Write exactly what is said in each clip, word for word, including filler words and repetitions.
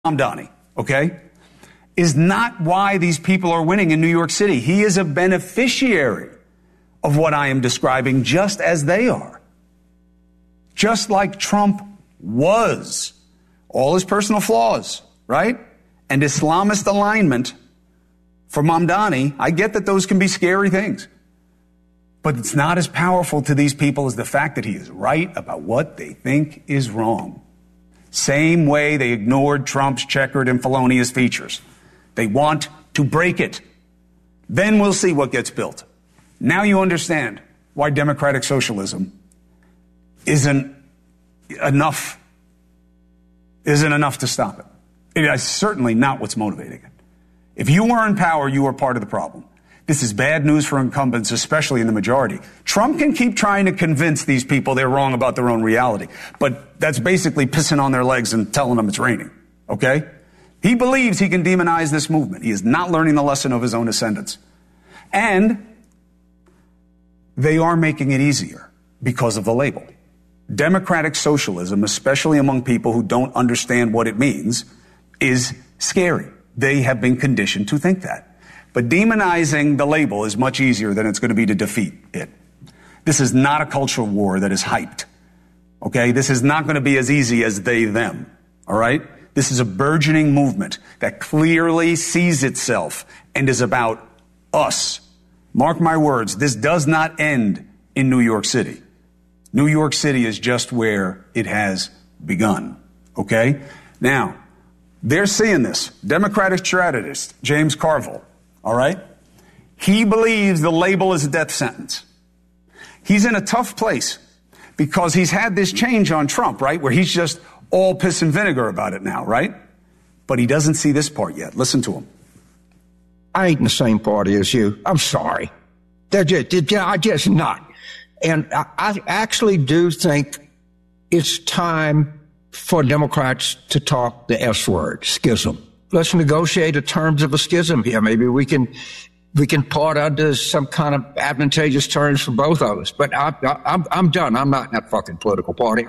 Mamdani, okay, is not why these people are winning in New York City. He is a beneficiary of what I am describing, just as they are. Just like Trump was. All his personal flaws, right? And Islamist alignment for Mamdani. I get that those can be scary things. But it's not as powerful to these people as the fact that he is right about what they think is wrong. Same way they ignored Trump's checkered and felonious features. They want to break it. Then we'll see what gets built. Now you understand why democratic socialism isn't enough, isn't enough to stop it. It is certainly not what's motivating it. If you were in power, you were part of the problem. This is bad news for incumbents, especially in the majority. Trump can keep trying to convince these people they're wrong about their own reality, but that's basically pissing on their legs and telling them it's raining, okay? He believes he can demonize this movement. He is not learning the lesson of his own ascendants. And they are making it easier because of the label. Democratic socialism, especially among people who don't understand what it means, is scary. They have been conditioned to think that. But demonizing the label is much easier than it's going to be to defeat it. This is not a cultural war that is hyped. Okay? This is not going to be as easy as they, them. All right? This is a burgeoning movement that clearly sees itself and is about us. Mark my words, this does not end in New York City. New York City is just where it has begun. Okay? Now, they're seeing this. Democratic strategist James Carville, all right? He believes the label is a death sentence. He's in a tough place because he's had this change on Trump, right? Where he's just all piss and vinegar about it now, right? But he doesn't see this part yet. Listen to him. I ain't in the same party as you. I'm sorry. They're just, they're, I'm just not. And I, I actually do think it's time for Democrats to talk the S word, schism. Let's negotiate the terms of a schism here. Maybe we can we can part under some kind of advantageous terms for both of us. But I, I, I'm I'm done. I'm not in that fucking political party.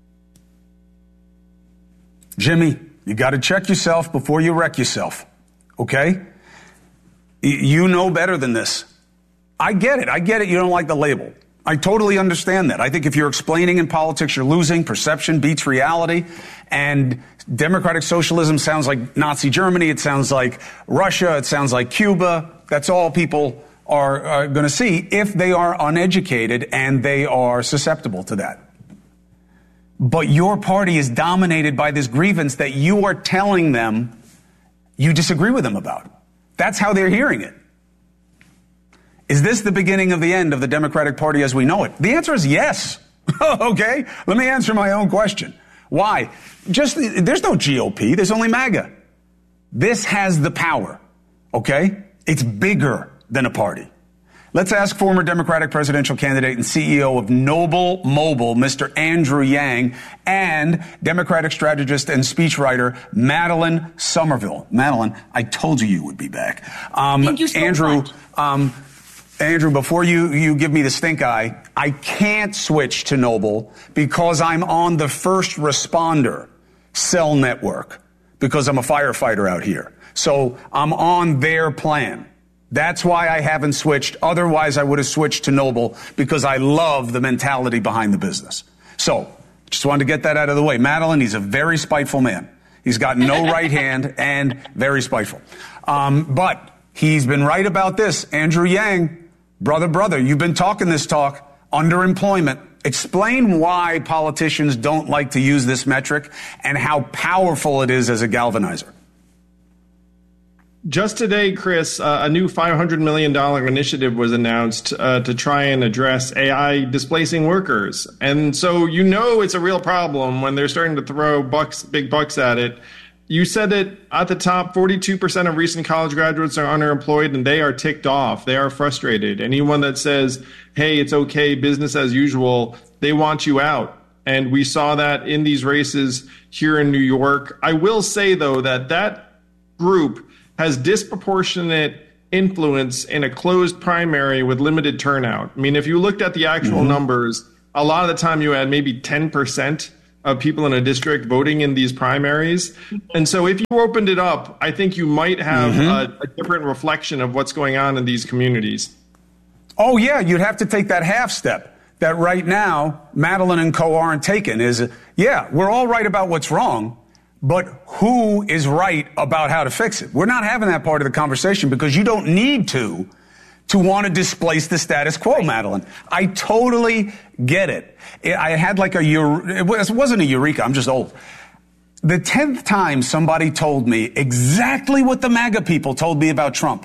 Jimmy, you got to check yourself before you wreck yourself. Okay? You know better than this. I get it. I get it. You don't like the label. I totally understand that. I think if you're explaining in politics, you're losing. Perception beats reality. And democratic socialism sounds like Nazi Germany. It sounds like Russia. It sounds like Cuba. That's all people are, are going to see if they are uneducated and they are susceptible to that. But your party is dominated by this grievance that you are telling them you disagree with them about. That's how they're hearing it. Is this the beginning of the end of the Democratic Party as we know it? The answer is yes. Okay, let me answer my own question. Why? Just, there's no G O P. There's only MAGA. This has the power. Okay? It's bigger than a party. Let's ask former Democratic presidential candidate and C E O of Noble Mobile, Mister Andrew Yang, and Democratic strategist and speechwriter Madeline Somerville. Madeline, I told you you would be back. Um, Thank you so Andrew, much. Um, Andrew, before you, you give me the stink eye, I can't switch to Noble because I'm on the first responder cell network because I'm a firefighter out here. So I'm on their plan. That's why I haven't switched. Otherwise, I would have switched to Noble because I love the mentality behind the business. So just wanted to get that out of the way. Madeline, he's a very spiteful man. He's got no right hand and very spiteful. Um, but he's been right about this. Andrew Yang, brother, brother, you've been talking this talk, underemployment. Explain why politicians don't like to use this metric and how powerful it is as a galvanizer. Just today, Chris, uh, a new five hundred million dollars initiative was announced uh, to try and address A I displacing workers. And so you know it's a real problem when they're starting to throw bucks, big bucks at it. You said that at the top, forty-two percent of recent college graduates are underemployed, and they are ticked off. They are frustrated. Anyone that says, hey, it's okay, business as usual, they want you out. And we saw that in these races here in New York. I will say, though, that that group has disproportionate influence in a closed primary with limited turnout. I mean, if you looked at the actual mm-hmm. numbers, a lot of the time you had maybe ten percent of people in a district voting in these primaries. And so if you opened it up, I think you might have mm-hmm. a, a different reflection of what's going on in these communities. Oh, yeah, you'd have to take that half step that right now Madeline and co aren't taking is, yeah, we're all right about what's wrong, but who is right about how to fix it? We're not having that part of the conversation because you don't need to to want to displace the status quo, Madeline. I totally get it. I had like a, it wasn't a eureka, I'm just old. The tenth time somebody told me exactly what the MAGA people told me about Trump,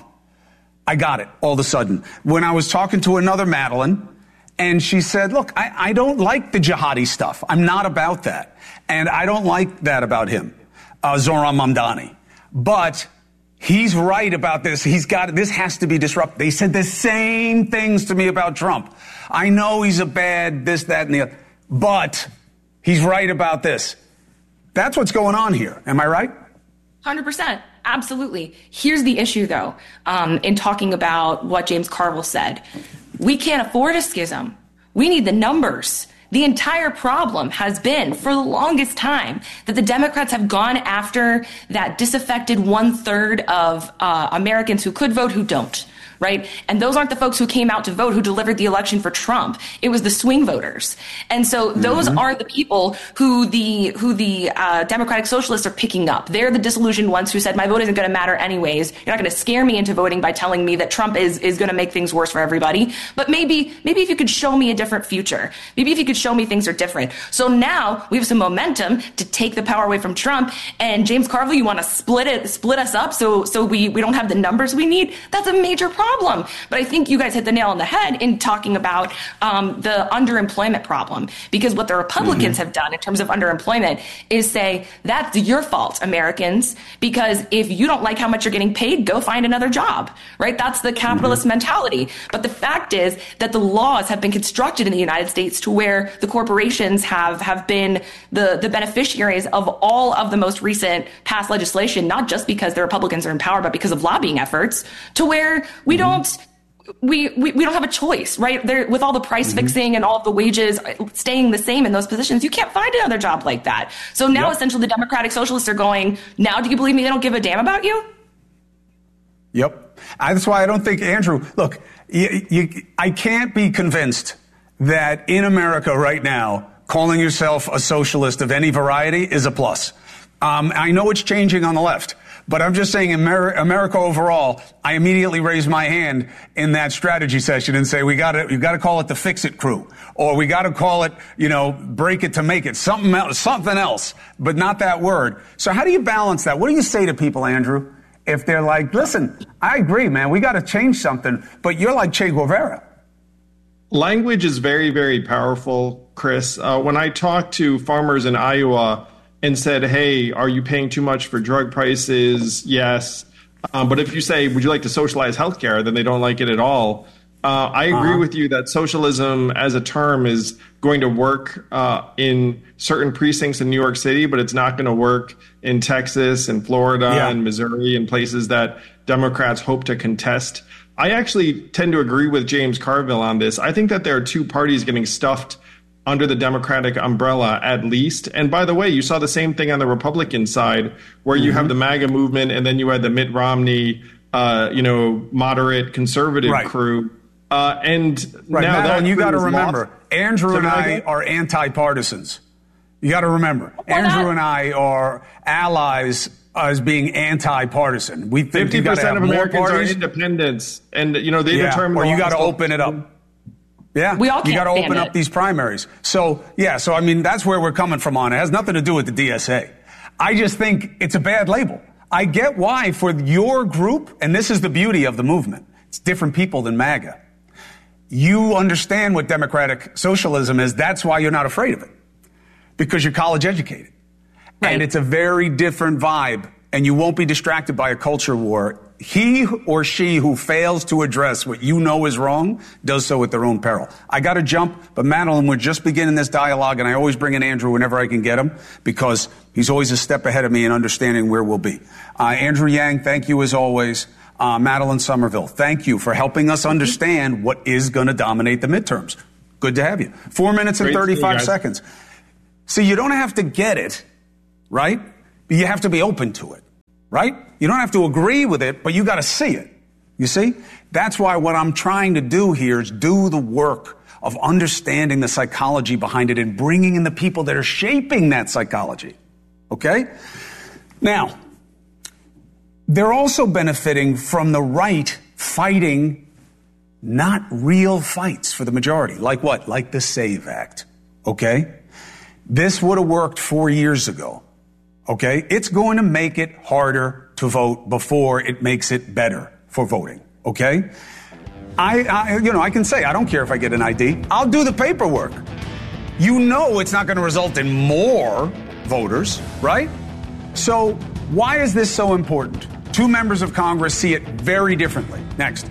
I got it all of a sudden. When I was talking to another Madeline, and she said, look, I, I don't like the jihadi stuff. I'm not about that. And I don't like that about him, uh, Zohran Mamdani. But he's right about this. He's got, this has to be disrupted. They said the same things to me about Trump. I know he's a bad this, that, and the other, but he's right about this. That's what's going on here. Am I right? one hundred percent. Absolutely. Here's the issue, though, um, in talking about what James Carville said. We can't afford a schism. We need the numbers. The entire problem has been, for the longest time, that the Democrats have gone after that disaffected one-third of uh, Americans who could vote who don't. Right? And those aren't the folks who came out to vote who delivered the election for Trump. It was the swing voters. And so those mm-hmm. are the people who the who the uh, Democratic Socialists are picking up. They're the disillusioned ones who said, my vote isn't going to matter anyways. You're not going to scare me into voting by telling me that Trump is is going to make things worse for everybody. But maybe maybe if you could show me a different future. Maybe if you could show me things are different. So now we have some momentum to take the power away from Trump. And James Carville, you want to split it, split us up so so we, we don't have the numbers we need? That's a major problem. Problem. But I think you guys hit the nail on the head in talking about um, the underemployment problem, because what the Republicans mm-hmm. have done in terms of underemployment is say that's your fault, Americans, because if you don't like how much you're getting paid, go find another job, right? That's the capitalist mm-hmm. mentality. But the fact is that the laws have been constructed in the United States to where the corporations have, have been the, the beneficiaries of all of the most recent passed legislation, not just because the Republicans are in power, but because of lobbying efforts, to where we don't Don't, we, we, we don't have a choice, right? There, with all the price mm-hmm. fixing and all of the wages staying the same in those positions, you can't find another job like that. So now yep. essentially the Democratic Socialists are going, now do you believe me they don't give a damn about you? Yep. That's why I don't think, Andrew, look, you, you, I can't be convinced that in America right now, calling yourself a socialist of any variety is a plus. Um, I know it's changing on the left. But I'm just saying, Amer- America overall, I immediately raise my hand in that strategy session and say, we got to, you got to call it the fix it crew, or we got to call it, you know, break it to make it, something else, something else, but not that word. So how do you balance that? What do you say to people, Andrew, if they're like, listen, I agree, man, we got to change something, but you're like Che Guevara? Language is very, very powerful, Chris. Uh, when I talk to farmers in Iowa and said, hey, are you paying too much for drug prices? Yes. Um, but if you say, would you like to socialize healthcare, then they don't like it at all. Uh, I agree uh-huh. with you that socialism as a term is going to work uh, in certain precincts in New York City, but it's not going to work in Texas and Florida yeah. and Missouri and places that Democrats hope to contest. I actually tend to agree with James Carville on this. I think that there are two parties getting stuffed under the Democratic umbrella, at least. And by the way, you saw the same thing on the Republican side, where mm-hmm. you have the MAGA movement, and then you had the Mitt Romney, uh, you know, moderate conservative right. crew. Uh, and right. now Madeline, that you got to remember, lost. Andrew so and I are anti-partisans. You got to remember, Why Andrew not? and I are allies as being anti-partisan. We think fifty percent of Americans parties. are independents, and you know they yeah. determine. Or you got to open it up. Yeah, we all can't you got to open it. up these primaries. So, yeah, so I mean, that's where we're coming from on it. It has nothing to do with the D S A. I just think it's a bad label. I get why for your group, and this is the beauty of the movement, it's different people than MAGA. You understand what democratic socialism is. That's why you're not afraid of it, because you're college educated. Right. And it's a very different vibe, and you won't be distracted by a culture war. He or she who fails to address what you know is wrong does so at their own peril. I got to jump, but Madeline, we're just beginning this dialogue, and I always bring in Andrew whenever I can get him, because he's always a step ahead of me in understanding where we'll be. Uh, Andrew Yang, thank you as always. Uh, Madeline Somerville, thank you for helping us understand what is going to dominate the midterms. Good to have you. Four minutes and Great thirty-five you, seconds. So you don't have to get it, right? But you have to be open to it, right? You don't have to agree with it, but you got to see it. You see? That's why what I'm trying to do here is do the work of understanding the psychology behind it and bringing in the people that are shaping that psychology. Okay? Now, they're also benefiting from the right fighting not real fights for the majority. Like what? Like the SAVE Act. Okay? This would have worked four years ago. Okay? It's going to make it harder to vote before it makes it better for voting. Okay? I, I, you know, I can say, I don't care if I get an I D. I'll do the paperwork. You know it's not going to result in more voters, right? So why is this so important? Two members of Congress see it very differently. Next.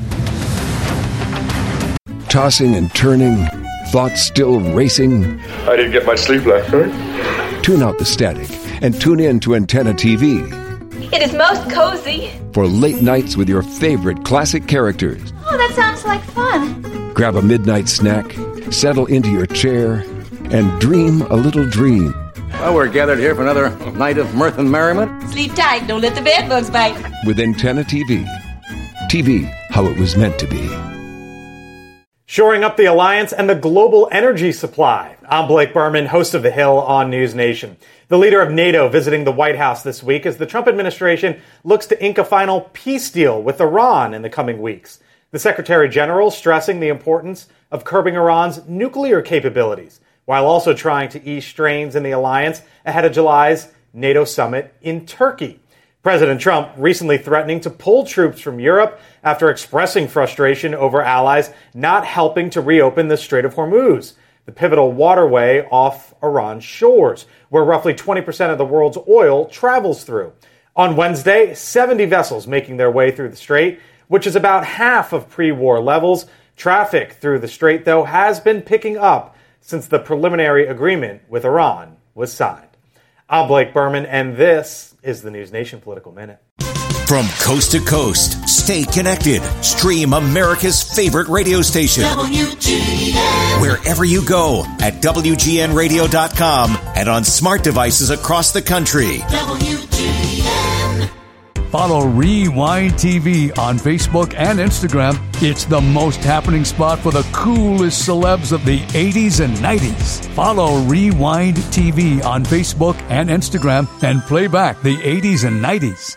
Tossing and turning, thoughts still racing. I didn't get much sleep last night. Tune out the static and tune in to Antenna T V. It is most cozy. For late nights with your favorite classic characters. Oh, that sounds like fun. Grab a midnight snack, settle into your chair, and dream a little dream. Well, we're gathered here for another night of mirth and merriment. Sleep tight, don't let the bed bugs bite. With Antenna T V. T V, how it was meant to be. Shoring up the alliance and the global energy supply. I'm Blake Berman, host of The Hill on News Nation. The leader of NATO visiting the White House this week as the Trump administration looks to ink a final peace deal with Iran in the coming weeks. The Secretary General stressing the importance of curbing Iran's nuclear capabilities, while also trying to ease strains in the alliance ahead of July's NATO summit in Turkey. President Trump recently threatening to pull troops from Europe after expressing frustration over allies not helping to reopen the Strait of Hormuz, the pivotal waterway off Iran's shores, where roughly twenty percent of the world's oil travels through. On Wednesday, seventy vessels making their way through the strait, which is about half of pre-war levels. Traffic through the strait, though, has been picking up since the preliminary agreement with Iran was signed. I'm Blake Berman, and this is the News Nation Political Minute. From coast to coast, stay connected. Stream America's favorite radio station. W G N. Wherever you go at W G N radio dot com and on smart devices across the country. W G N. Follow Rewind T V on Facebook and Instagram. It's the most happening spot for the coolest celebs of the eighties and nineties. Follow Rewind T V on Facebook and Instagram and play back the eighties and nineties.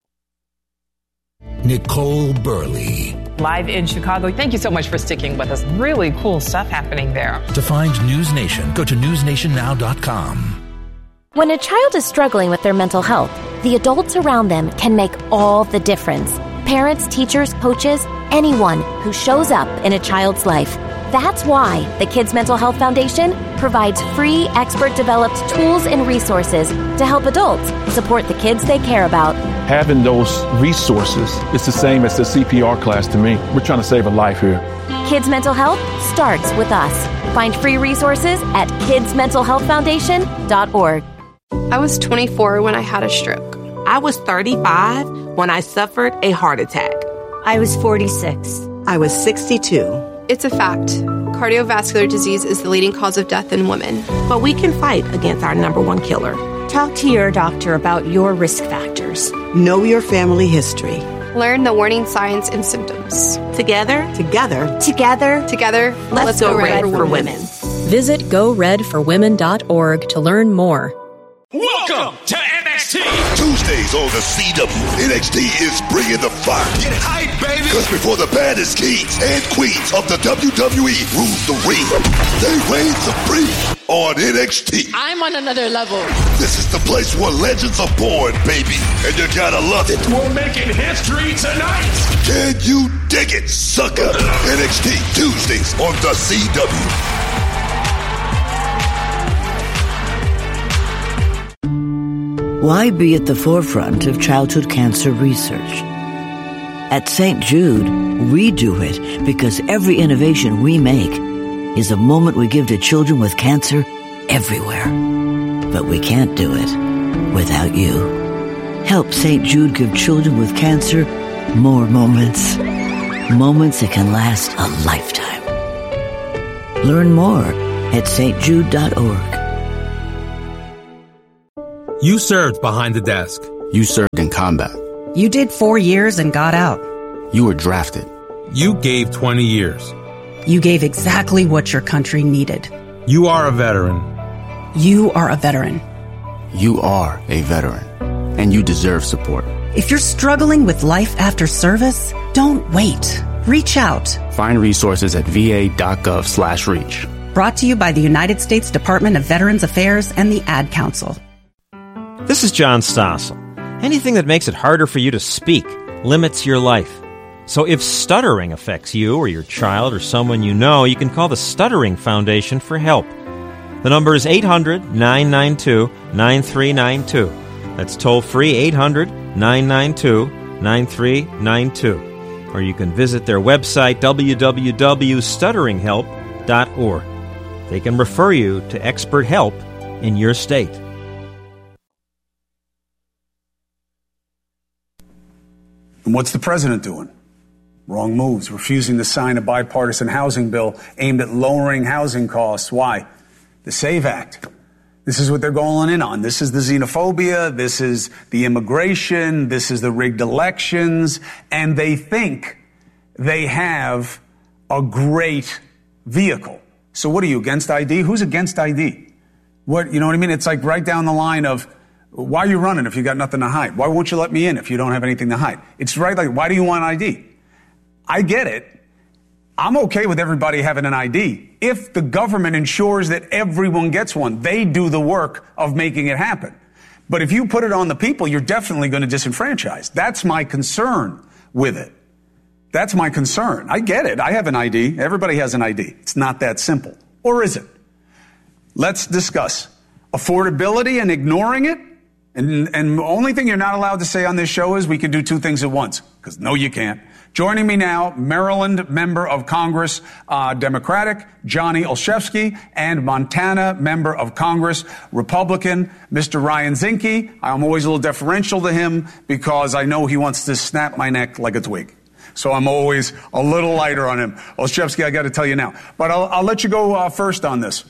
Nicole Burley. Live in Chicago. Thank you so much for sticking with us. Really cool stuff happening there. To find News Nation, go to news nation now dot com. When a child is struggling with their mental health, the adults around them can make all the difference. Parents, teachers, coaches, anyone who shows up in a child's life. That's why the Kids Mental Health Foundation provides free, expert-developed tools and resources to help adults support the kids they care about. Having those resources is the same as the C P R class to me. We're trying to save a life here. Kids Mental Health starts with us. Find free resources at kids mental health foundation dot org. I was twenty-four when I had a stroke. I was thirty-five when I suffered a heart attack. I was forty-six. I was sixty-two. It's a fact. Cardiovascular disease is the leading cause of death in women. But we can fight against our number one killer. Talk to your doctor about your risk factors. Know your family history. Learn the warning signs and symptoms. Together, together, together, together, let's, let's go, go red, red for, for women. women. Visit go red for women dot org to learn more. Welcome to N X T! Tuesdays on the C W, N X T is bringing the fire. Get hype, baby! Because before the baddest kings and queens of the W W E rule the ring, they reign supreme on N X T. I'm on another level. This is the place where legends are born, baby, and you gotta love it. We're making history tonight! Can you dig it, sucker? N X T, Tuesdays on the C W. Why be at the forefront of childhood cancer research? At Saint Jude, we do it because every innovation we make is a moment we give to children with cancer everywhere. But we can't do it without you. Help Saint Jude give children with cancer more moments. Moments that can last a lifetime. Learn more at st jude dot org. You served behind the desk. You served in combat. You did four years and got out. You were drafted. You gave twenty years. You gave exactly what your country needed. You are a veteran. You are a veteran. You are a veteran, and you deserve support. If you're struggling with life after service, don't wait. Reach out. Find resources at va.gov slash reach. Brought to you by the United States Department of Veterans Affairs and the Ad Council. This is John Stossel. Anything that makes it harder for you to speak limits your life. So if stuttering affects you or your child or someone you know, you can call the Stuttering Foundation for help. The number is eight hundred, nine nine two, nine three nine two. That's toll-free eight hundred, nine nine two, nine three nine two. Or you can visit their website, w w w dot stuttering help dot org. They can refer you to expert help in your state. And what's the president doing? Wrong moves, refusing to sign a bipartisan housing bill aimed at lowering housing costs. Why? The SAVE Act. This is what they're going in on. This is the xenophobia. This is the immigration. This is the rigged elections. And they think they have a great vehicle. So what are you, against I D? Who's against I D? What, you know what I mean? It's like right down the line of, why are you running if you got nothing to hide? Why won't you let me in if you don't have anything to hide? It's right like, why do you want I D? I get it. I'm okay with everybody having an I D if the government ensures that everyone gets one. They do the work of making it happen. But if you put it on the people, you're definitely going to disenfranchise. That's my concern with it. That's my concern. I get it. I have an I D. Everybody has an I D. It's not that simple. Or is it? Let's discuss affordability and ignoring it. And, and the only thing you're not allowed to say on this show is we can do two things at once. Because no, you can't. Joining me now, Maryland member of Congress, uh, Democratic, Johnny Olszewski, and Montana member of Congress, Republican, Mister Ryan Zinke. I'm always a little deferential to him because I know he wants to snap my neck like a twig. So I'm always a little lighter on him. Olszewski, I got to tell you now. But I'll, I'll let you go uh, first on this.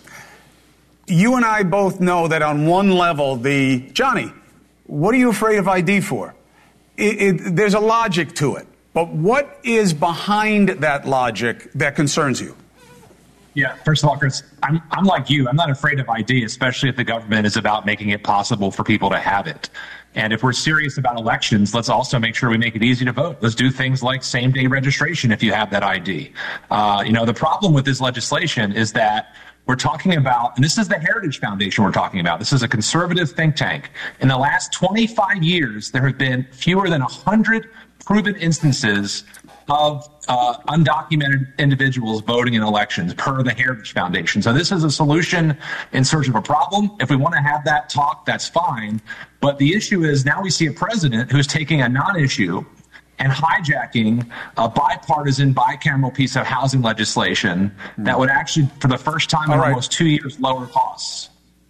You and I both know that on one level, the, Johnny, what are you afraid of I D for? It, it, there's a logic to it. But what is behind that logic that concerns you? Yeah, first of all, Chris, I'm, I'm like you. I'm not afraid of I D, especially if the government is about making it possible for people to have it. And if we're serious about elections, let's also make sure we make it easy to vote. Let's do things like same-day registration if you have that I D. Uh, you know, the problem with this legislation is that we're talking about, and this is the Heritage Foundation we're talking about. This is a conservative think tank. In the last twenty-five years, there have been fewer than one hundred proven instances of uh, undocumented individuals voting in elections per the Heritage Foundation. So this is a solution in search of a problem. If we want to have that talk, that's fine. But the issue is now we see a president who's taking a non-issue and hijacking a bipartisan, bicameral piece of housing legislation that would actually, for the first time in right. almost two years, lower costs.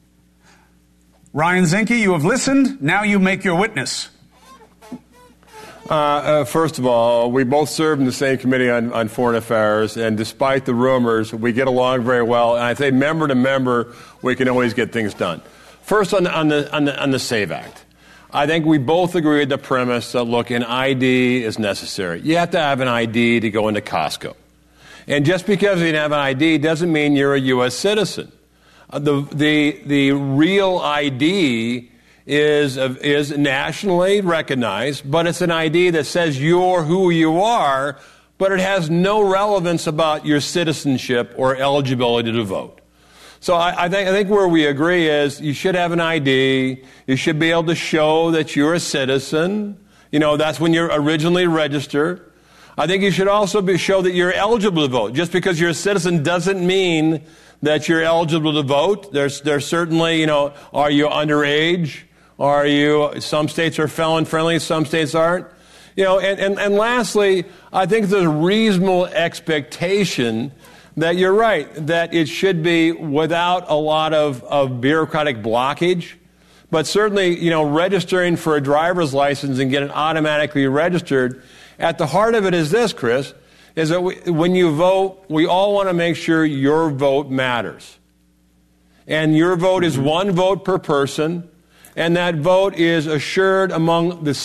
Ryan Zinke, you have listened. Now you make your witness. Uh, uh, first of all, we both served in the same committee on, on foreign affairs, and despite the rumors, we get along very well. And I say member to member, we can always get things done. First, on the, on the, on the, on the SAVE Act. I think we both agree with the premise that, look, an I D is necessary. You have to have an I D to go into Costco. And just because you have an I D doesn't mean you're a U S citizen. Uh, the, the, the real I D is, uh, is nationally recognized, but it's an I D that says you're who you are, but it has no relevance about your citizenship or eligibility to vote. So I, I, think, I think where we agree is you should have an I D. You should be able to show that you're a citizen. You know, that's when you're originally registered. I think you should also be, show that you're eligible to vote. Just because you're a citizen doesn't mean that you're eligible to vote. There's, there's certainly, you know, are you underage? Are you, some states are felon friendly, some states aren't. You know, and, and, and lastly, I think there's a reasonable expectation that you're right, that it should be without a lot of, of bureaucratic blockage. But certainly, you know, registering for a driver's license and getting automatically registered, at the heart of it is this, Chris, is that we, when you vote, we all want to make sure your vote matters. And your vote is one vote per person. and that vote is assured among the